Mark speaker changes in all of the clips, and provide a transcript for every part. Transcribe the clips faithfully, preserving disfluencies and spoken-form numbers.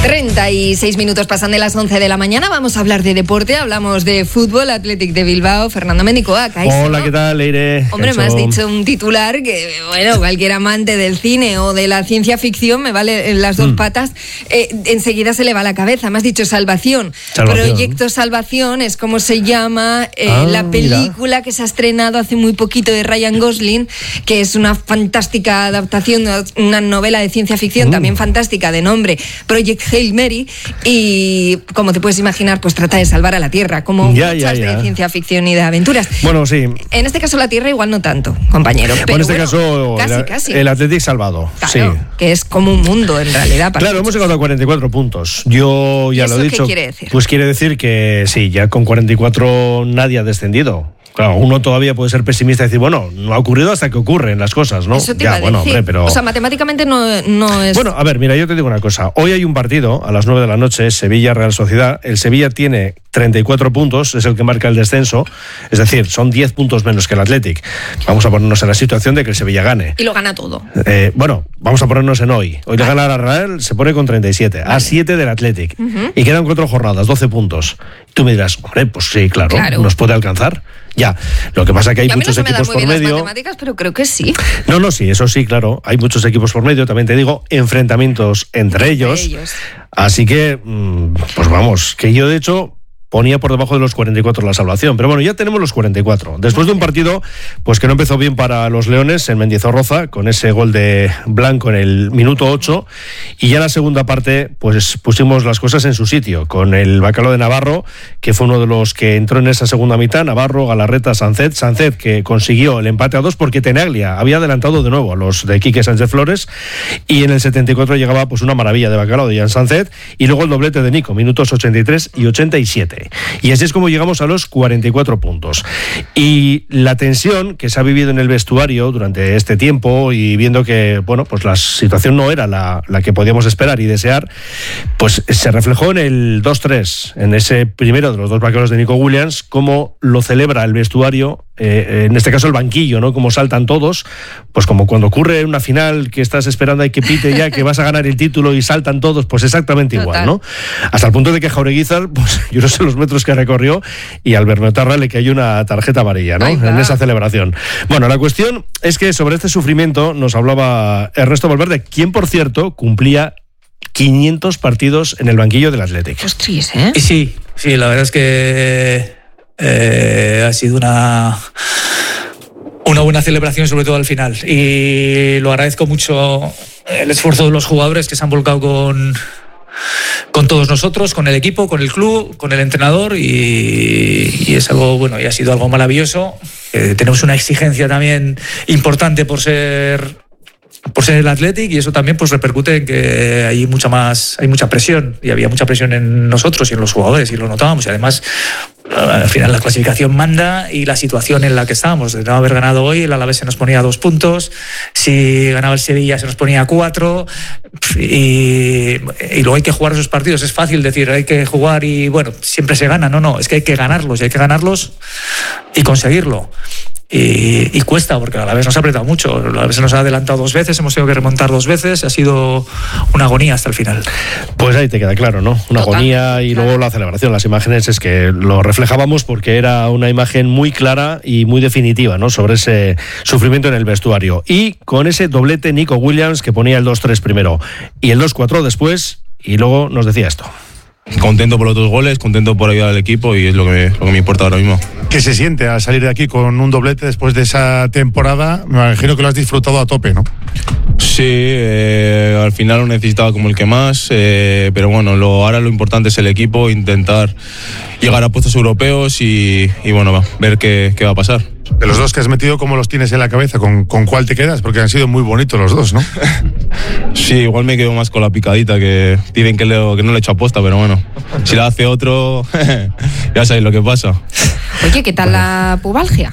Speaker 1: treinta y seis minutos pasan de las once de la mañana. Vamos a hablar de deporte, hablamos de fútbol, Athletic de Bilbao. Fernando Mendicoa.
Speaker 2: Hola, ¿qué tal, Leire?
Speaker 1: Hombre, me has dicho un titular que, bueno, cualquier amante del cine o de la ciencia ficción, me vale en las dos mm. patas, eh, enseguida se le va la cabeza. Me has dicho Salvación. Salvación. Proyecto Salvación es como se llama eh, ah, la película mira. que se ha estrenado hace muy poquito de Ryan Gosling, que es una fantástica adaptación, una novela de ciencia ficción mm. también fantástica de nombre Project Hail Mary, y como te puedes imaginar, pues trata de salvar a la Tierra, como
Speaker 2: ya,
Speaker 1: muchas
Speaker 2: ya, ya.
Speaker 1: de ciencia ficción y de aventuras.
Speaker 2: Bueno, sí.
Speaker 1: En este caso la Tierra igual no tanto, compañero. Pero
Speaker 2: en este
Speaker 1: bueno,
Speaker 2: caso
Speaker 1: casi,
Speaker 2: el,
Speaker 1: casi.
Speaker 2: el Athletic salvado.
Speaker 1: Claro,
Speaker 2: sí.
Speaker 1: que es como un mundo en realidad. Para
Speaker 2: claro,
Speaker 1: muchos.
Speaker 2: hemos llegado a cuarenta y cuatro puntos. Yo ya
Speaker 1: ¿Y
Speaker 2: lo
Speaker 1: eso
Speaker 2: he dicho.
Speaker 1: qué quiere decir?
Speaker 2: Pues quiere decir que sí, ya con cuarenta y cuatro nadie ha descendido. Claro, uno todavía puede ser pesimista y decir, bueno, no ha ocurrido hasta que ocurren las cosas, ¿no?
Speaker 1: Eso te
Speaker 2: ya,
Speaker 1: iba a
Speaker 2: bueno,
Speaker 1: decir.
Speaker 2: hombre, pero...
Speaker 1: O sea, matemáticamente no, no es...
Speaker 2: Bueno, a ver, mira, yo te digo una cosa. Hoy hay un partido a las nueve de la noche, Sevilla-Real Sociedad. El Sevilla tiene treinta y cuatro puntos, es el que marca el descenso. Es decir, son diez puntos menos que el Athletic. Vamos a ponernos en la situación de que el Sevilla gane.
Speaker 1: Y lo gana todo.
Speaker 2: Eh, bueno, vamos a ponernos en hoy. Hoy le gana la Real, se pone con treinta y siete. Vale. A siete del Athletic. Uh-huh. Y quedan cuatro jornadas, doce puntos. Tú me dirás, hombre, pues sí, claro, claro. nos puede alcanzar. Ya, lo que pasa es que hay
Speaker 1: y
Speaker 2: muchos
Speaker 1: no
Speaker 2: equipos por medio.
Speaker 1: Las matemáticas, pero creo que sí.
Speaker 2: No, no, sí, eso sí, claro. Hay muchos equipos por medio, también te digo, enfrentamientos entre, entre ellos. ellos. Así que, pues vamos, que yo de hecho ponía por debajo de los cuarenta y cuatro la salvación. Pero bueno, ya tenemos los cuarenta y cuatro. Después de un partido pues que no empezó bien para los Leones en Mendizorroza, con ese gol de Blanco en el minuto ocho, y ya en la segunda parte pues pusimos las cosas en su sitio, con el Bacalao de Navarro, que fue uno de los que entró en esa segunda mitad, Navarro, Galarreta, Sánchez, Sánchez que consiguió el empate a dos porque Tenaglia había adelantado de nuevo a los de Quique Sánchez Flores, y en el setenta y cuatro llegaba pues una maravilla de Bacalao de Jan Sánchez, y luego el doblete de Nico, minutos ochenta y tres y ochenta y siete. Y así es como llegamos a los cuarenta y cuatro puntos. Y la tensión que se ha vivido en el vestuario durante este tiempo, y viendo que, bueno, pues la situación no era la, la que podíamos esperar y desear, pues se reflejó en el dos tres, en ese primero de los dos vaqueros de Nico Williams, cómo lo celebra el vestuario, eh, en este caso el banquillo, ¿no? Como saltan todos, pues como cuando ocurre una final que estás esperando a que pite ya, que vas a ganar el título y saltan todos, pues exactamente igual, Total. ¿no? Hasta el punto de que Jaureguizar, pues yo no sé los metros que recorrió, y al Bernotarra le cayó una tarjeta amarilla, ¿no? En esa celebración. Bueno, la cuestión es que sobre este sufrimiento nos hablaba Ernesto Valverde, quien, por cierto, cumplía quinientos partidos en el banquillo del Athletic.
Speaker 1: Hostris, ¿eh?
Speaker 3: Y sí, sí, la verdad es que eh, ha sido una... una buena celebración, sobre todo al final, y lo agradezco mucho el esfuerzo de los jugadores que se han volcado con con todos nosotros, con el equipo, con el club, con el entrenador, y, y es algo bueno, y ha sido algo maravilloso. Eh, tenemos una exigencia también importante por ser por ser el Athletic, y eso también pues repercute en que hay mucha más hay mucha presión, y había mucha presión en nosotros y en los jugadores, y lo notábamos, y además al final la clasificación manda, y la situación en la que estábamos, de no haber ganado hoy, el Alavés se nos ponía dos puntos, si ganaba el Sevilla se nos ponía cuatro, y, y luego hay que jugar esos partidos. Es fácil decir hay que jugar y bueno, siempre se gana, no, no, es que hay que ganarlos, y hay que ganarlos y conseguirlo. Y, y cuesta, porque a la vez nos ha apretado mucho. A la vez se nos ha adelantado dos veces, hemos tenido que remontar dos veces, ha sido una agonía hasta el final.
Speaker 2: Pues ahí te queda claro, ¿no? Una Total, agonía, y claro. Luego la celebración, las imágenes, es que lo reflejábamos porque era una imagen muy clara y muy definitiva, ¿no? Sobre ese sufrimiento en el vestuario. Y con ese doblete Nico Williams, que ponía el dos tres primero y el dos cuatro después, y luego nos decía esto.
Speaker 4: Contento por los dos goles, contento por ayudar al equipo, y es lo que, lo que me importa ahora mismo.
Speaker 5: ¿Qué se siente al salir de aquí con un doblete después de esa temporada? Me imagino que lo has disfrutado a tope, ¿no?
Speaker 4: Sí, eh, al final lo necesitaba como el que más, eh, pero bueno, lo, ahora lo importante es el equipo, intentar llegar a puestos europeos y, y bueno, va, ver qué, qué va a pasar.
Speaker 5: De los dos que has metido, ¿cómo los tienes en la cabeza? ¿Con, con cuál te quedas? Porque han sido muy bonitos los dos, ¿no?
Speaker 4: Sí, igual me quedo más con la picadita, que dicen que, le, que no le he hecho aposta, pero bueno, si la hace otro, ya sabéis lo que pasa.
Speaker 1: Oye, ¿qué tal bueno. la pubalgia?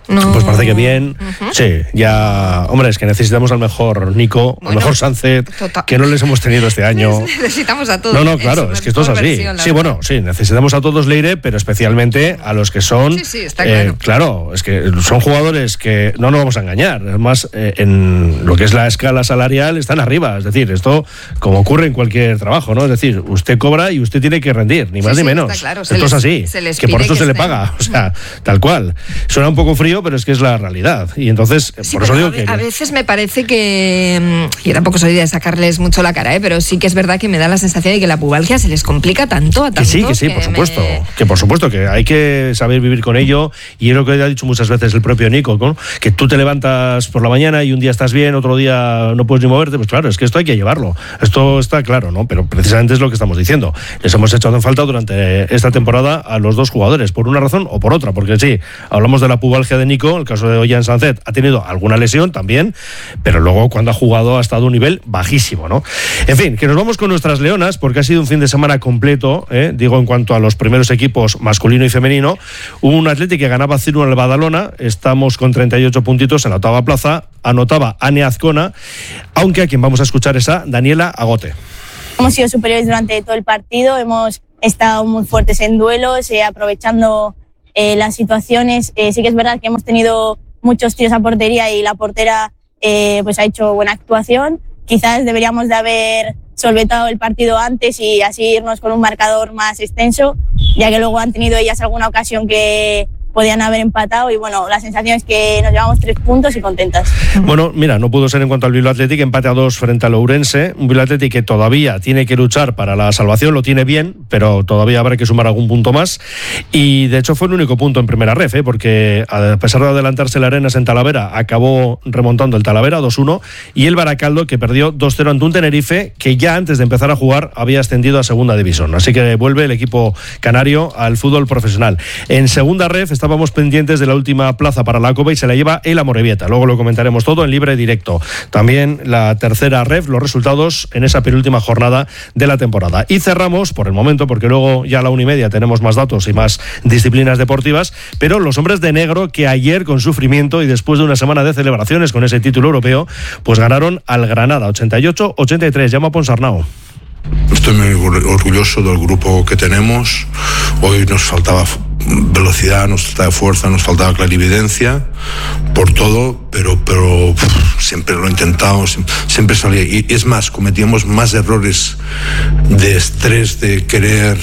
Speaker 1: No.
Speaker 2: Pues parece que bien. Uh-huh. Sí, ya. Hombre, es que necesitamos al mejor Nico, bueno, al mejor Sánchez, total. que no les hemos tenido este año.
Speaker 1: Necesitamos a todos.
Speaker 2: No, no, claro, es que esto es así. Versión, sí, bueno, sí, necesitamos a todos, Leire, pero especialmente a los que son.
Speaker 1: Sí, sí, está claro.
Speaker 2: Eh, claro, es que son jugadores que no nos vamos a engañar. Además, eh, en lo que es la escala salarial están arriba. Es decir, esto como ocurre en cualquier trabajo, ¿no? Es decir, usted cobra y usted tiene que rendir, ni más
Speaker 1: sí,
Speaker 2: ni
Speaker 1: sí,
Speaker 2: menos.
Speaker 1: Está claro.
Speaker 2: Esto
Speaker 1: les,
Speaker 2: es así. Que por esto
Speaker 1: que
Speaker 2: se
Speaker 1: estén.
Speaker 2: le paga. O sea, tal cual. Suena un poco frío, pero es que es la realidad. Y entonces,
Speaker 1: sí,
Speaker 2: por eso digo
Speaker 1: a,
Speaker 2: que.
Speaker 1: A veces me parece que. Yo tampoco soy de sacarles mucho la cara, ¿eh? Pero sí que es verdad que me da la sensación de que la pubalgia se les complica tanto a tantos.
Speaker 2: Que sí, que sí, que por supuesto. Me... Que por supuesto, que hay que saber vivir con ello. Y es lo que ha dicho muchas veces el propio Nico, ¿no? Que tú te levantas por la mañana y un día estás bien, otro día no puedes ni moverte. Pues claro, es que esto hay que llevarlo. Esto está claro, ¿no? Pero precisamente es lo que estamos diciendo. Les hemos echado en falta durante esta temporada a los dos jugadores, por una razón o por otra. Porque sí, hablamos de la pubalgia de Nico, el caso de Ollán Sánchez ha tenido alguna lesión también, pero luego cuando ha jugado ha estado a un nivel bajísimo, ¿no? En fin, que nos vamos con nuestras leonas, porque ha sido un fin de semana completo, ¿eh? Digo, en cuanto a los primeros equipos masculino y femenino. Hubo un Atleti que ganaba cero uno al Badalona, estamos con treinta y ocho puntitos en la octava plaza, anotaba Ane Azcona, aunque a quien vamos a escuchar es a Daniela Agote.
Speaker 6: Hemos sido superiores durante todo el partido, hemos estado muy fuertes en duelos, eh, aprovechando eh, las situaciones. Eh, sí que es verdad que hemos tenido muchos tiros a portería y la portera eh, pues ha hecho buena actuación. Quizás deberíamos de haber solventado el partido antes y así irnos con un marcador más extenso, ya que luego han tenido ellas alguna ocasión que podían haber empatado y bueno, la sensación es que nos llevamos tres puntos y contentas.
Speaker 2: Bueno, mira, no pudo ser en cuanto al Bilbao Athletic, empate a dos frente al Ourense, un Bilbao Athletic que todavía tiene que luchar para la salvación, lo tiene bien, pero todavía habrá que sumar algún punto más y de hecho fue el único punto en primera ref, ¿eh? Porque a pesar de adelantarse el Arenas en Talavera, acabó remontando el Talavera dos uno y el Baracaldo que perdió dos cero ante un Tenerife que ya antes de empezar a jugar había ascendido a segunda división, así que vuelve el equipo canario al fútbol profesional. En segunda ref está Estábamos pendientes de la última plaza para la Copa y se la lleva el Amorebieta. Luego lo comentaremos todo en libre directo. También la tercera ref, los resultados en esa penúltima jornada de la temporada. Y cerramos por el momento, porque luego ya a la una y media tenemos más datos y más disciplinas deportivas, pero los hombres de negro que ayer con sufrimiento y después de una semana de celebraciones con ese título europeo, pues ganaron al Granada ochenta y ocho a ochenta y tres. Llama a Ponsarnau.
Speaker 7: Estoy muy orgulloso del grupo que tenemos. Hoy nos faltaba velocidad, nos faltaba fuerza, nos faltaba clarividencia por todo, pero, pero pff, siempre lo he intentado, siempre, siempre salía. Y es más, cometíamos más errores de estrés, de querer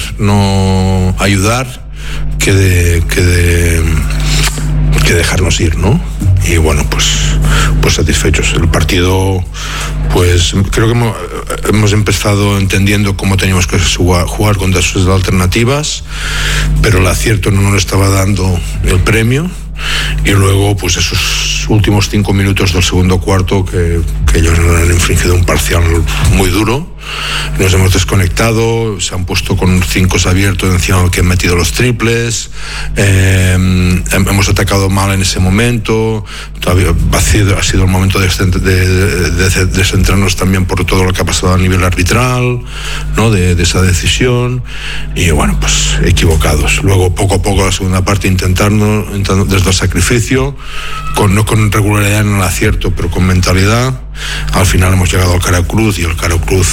Speaker 7: no ayudar, que de, que de, que dejarnos ir, ¿no? Y bueno, pues, pues satisfechos. El partido, pues creo que hemos, hemos empezado entendiendo cómo teníamos que jugar, jugar contra sus alternativas, pero el acierto no nos estaba dando el premio. Y luego, pues esos últimos cinco minutos del segundo cuarto que, que ellos nos han infringido un parcial muy duro. Nos hemos desconectado, se han puesto con cinco abiertos encima que han metido los triples, eh, hemos atacado mal en ese momento, todavía ha sido, ha sido el momento de, de, de, de centrarnos también por todo lo que ha pasado a nivel arbitral, ¿no? de, de esa decisión, y bueno, pues equivocados. Luego poco a poco la segunda parte intentando, intentando desde el sacrificio, con, no con regularidad en el acierto, pero con mentalidad. Al final hemos llegado al Cara Cruz y el Cara Cruz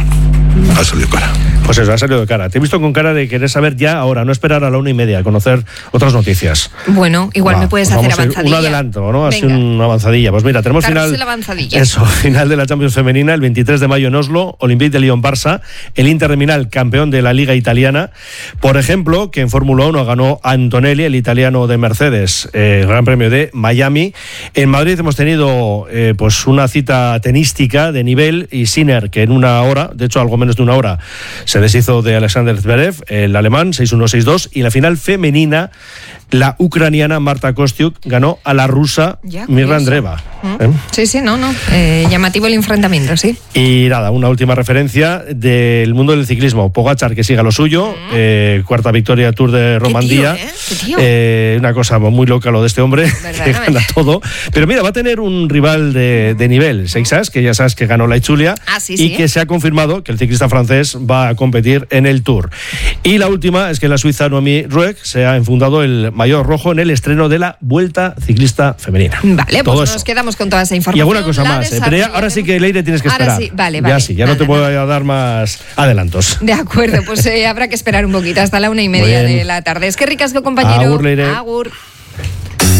Speaker 7: ha salido cara.
Speaker 2: Pues eso, ha salido de cara. Te he visto con cara de querer saber ya ahora, no esperar a la una y media, conocer otras noticias.
Speaker 1: Bueno, igual Va, me puedes pues hacer avanzadilla.
Speaker 2: Un adelanto, ¿no? Así una avanzadilla. Pues mira, tenemos
Speaker 1: Carlos
Speaker 2: final.
Speaker 1: La avanzadilla.
Speaker 2: Eso, final de la Champions femenina, el veintitrés de mayo en Oslo, Olympique de Lyon-Barça, el Inter de Milán, campeón de la Liga Italiana. Por ejemplo, que en Fórmula uno ganó Antonelli, el italiano de Mercedes, eh, Gran Premio de Miami. En Madrid hemos tenido eh, pues una cita tenística de nivel y Sinner, que en una hora, de hecho algo menos de una hora, se deshizo de Alexander Zverev, el alemán, seis uno seis dos, y la final femenina, la ucraniana Marta Kostyuk ganó a la rusa Mirra Andreeva.
Speaker 1: ¿Mm? ¿Eh? Sí, sí, no, no. Eh, llamativo el enfrentamiento, sí.
Speaker 2: Y nada, una última referencia del mundo del ciclismo. Pogačar, que siga lo suyo, ¿Mm? eh, cuarta victoria Tour de Romandía.
Speaker 1: ¿Qué tío, eh? ¿Qué tío?
Speaker 2: Eh, una cosa muy loca lo de este hombre, que gana todo. Pero mira, va a tener un rival de, de nivel, Seixas, que ya sabes que ganó la Itzulia,
Speaker 1: ah, sí,
Speaker 2: y
Speaker 1: sí.
Speaker 2: que se ha confirmado que el ciclista francés va a competir en el Tour. Y la última es que la suiza Noemi Rueg se ha enfundado el maillot rojo en el estreno de la Vuelta Ciclista Femenina.
Speaker 1: Vale,
Speaker 2: Todo
Speaker 1: pues
Speaker 2: eso.
Speaker 1: nos quedamos con toda esa información.
Speaker 2: Y alguna cosa más, ¿eh? Pero ya, ahora sí que Leire tienes que
Speaker 1: ahora
Speaker 2: esperar.
Speaker 1: Sí, vale, vale.
Speaker 2: Ya sí, ya
Speaker 1: nada,
Speaker 2: no te puedo
Speaker 1: nada.
Speaker 2: dar más adelantos.
Speaker 1: De acuerdo, pues eh, habrá que esperar un poquito hasta la una y media
Speaker 2: Bien.
Speaker 1: de la tarde. Es que ricasco, compañero.
Speaker 2: Agur, Leire.
Speaker 1: Agur.